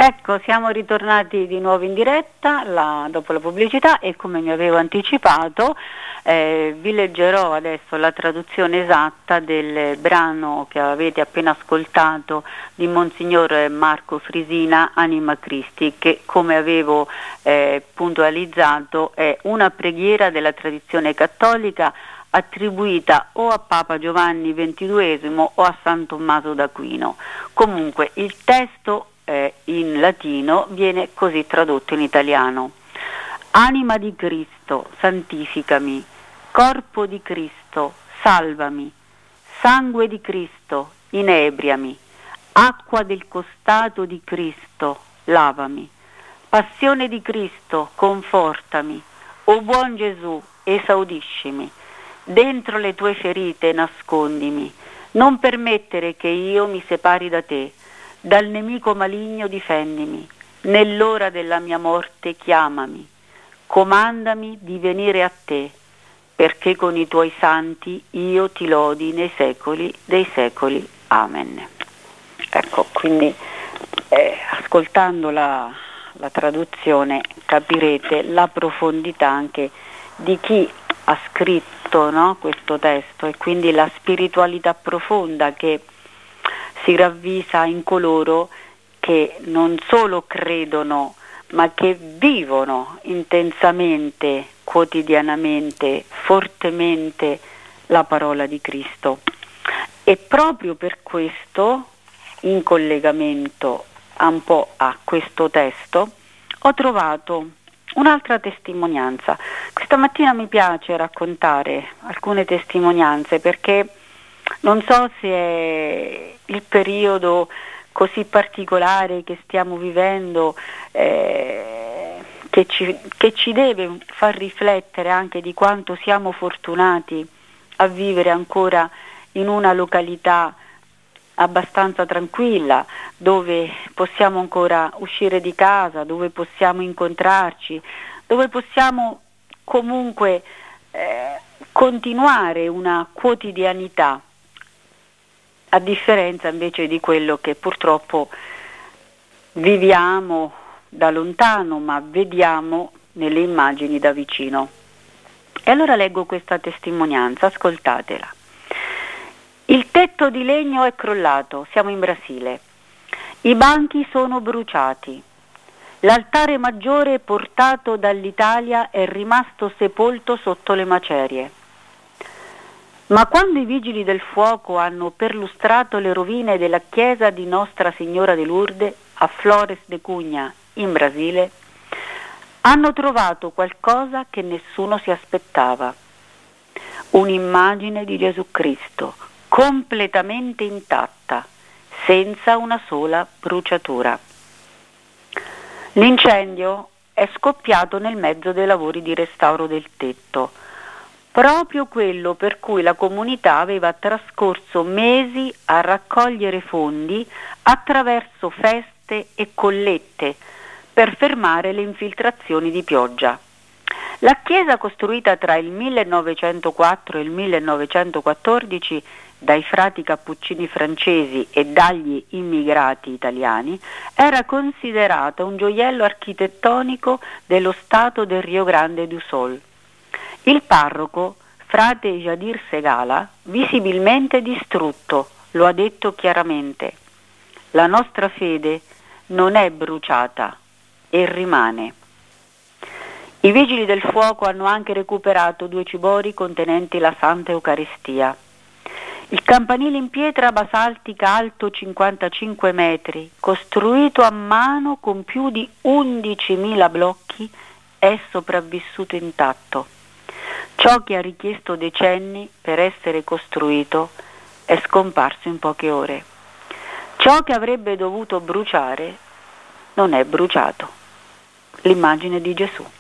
Ecco, siamo ritornati di nuovo in diretta dopo la pubblicità e come mi avevo anticipato vi leggerò adesso la traduzione esatta del brano che avete appena ascoltato di Monsignor Marco Frisina, Anima Christi, che come avevo puntualizzato è una preghiera della tradizione cattolica attribuita o a Papa Giovanni XXII o a San Tommaso d'Aquino. Comunque il testo in latino viene così tradotto in italiano: Anima di Cristo, santificami; corpo di Cristo, salvami; sangue di Cristo, inebriami; acqua del costato di Cristo, lavami; passione di Cristo, confortami; o buon Gesù, esaudiscimi; dentro le tue ferite nascondimi; non permettere che io mi separi da te; dal nemico maligno difendimi; nell'ora della mia morte chiamami; comandami di venire a te, perché con i tuoi santi io ti lodi nei secoli dei secoli. Amen. Ecco, quindi ascoltando la traduzione capirete la profondità anche di chi ha scritto, no, questo testo, e quindi la spiritualità profonda che si ravvisa in coloro che non solo credono, ma che vivono intensamente, quotidianamente, fortemente la parola di Cristo. E proprio per questo, in collegamento un po' a questo testo, ho trovato un'altra testimonianza. Questa mattina mi piace raccontare alcune testimonianze perché non so se è il periodo così particolare che stiamo vivendo che ci deve far riflettere anche di quanto siamo fortunati a vivere ancora in una località abbastanza tranquilla, dove possiamo ancora uscire di casa, dove possiamo incontrarci, dove possiamo comunque continuare una quotidianità, a differenza invece di quello che purtroppo viviamo da lontano, ma vediamo nelle immagini da vicino. E allora leggo questa testimonianza, ascoltatela. Il tetto di legno è crollato, siamo in Brasile. I banchi sono bruciati. L'altare maggiore portato dall'Italia è rimasto sepolto sotto le macerie. Ma quando i vigili del fuoco hanno perlustrato le rovine della chiesa di Nostra Signora de Lourdes a Flores de Cunha, in Brasile, hanno trovato qualcosa che nessuno si aspettava. Un'immagine di Gesù Cristo, completamente intatta, senza una sola bruciatura. L'incendio è scoppiato nel mezzo dei lavori di restauro del tetto, proprio quello per cui la comunità aveva trascorso mesi a raccogliere fondi attraverso feste e collette per fermare le infiltrazioni di pioggia. La chiesa, costruita tra il 1904 e il 1914 dai frati cappuccini francesi e dagli immigrati italiani, era considerata un gioiello architettonico dello stato del Rio Grande do Sul. Il parroco, frate Jadir Segala, visibilmente distrutto, lo ha detto chiaramente: la nostra fede non è bruciata e rimane. I vigili del fuoco hanno anche recuperato 2 cibori contenenti la Santa Eucaristia. Il campanile in pietra basaltica alto 55 metri, costruito a mano con più di 11.000 blocchi, è sopravvissuto intatto. Ciò che ha richiesto decenni per essere costruito è scomparso in poche ore. Ciò che avrebbe dovuto bruciare non è bruciato. L'immagine di Gesù.